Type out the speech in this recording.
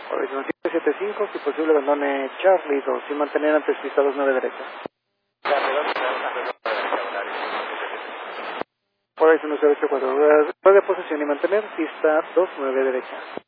Horizon 775, si posible abandone Charlie 2 y mantener antes pista 29 derecha. Horizon 884, de posición y mantener pista 29 derecha.